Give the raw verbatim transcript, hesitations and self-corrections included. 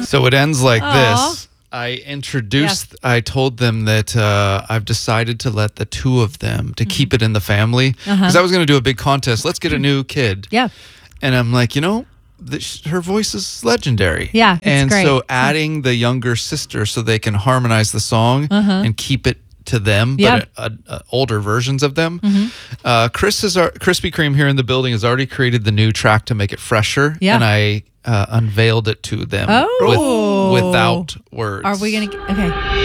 So it ends like Aw. this. I introduced, I told them that uh, I've decided to let the two of them, to keep it in the family. Because Uh-huh. I was going to do a big contest. Let's get a new kid. Yeah. And I'm like, you know, th- her voice is legendary. Yeah, it's And great. so adding the younger sister so they can harmonize the song and keep it to them, Yep. but uh, uh, older versions of them. Mm-hmm. Uh, Chris is our Krispy Kreme here in the building has already created the new track to make it fresher. Yeah. And I uh, unveiled it to them Oh. with, without words. Are we going to? Okay.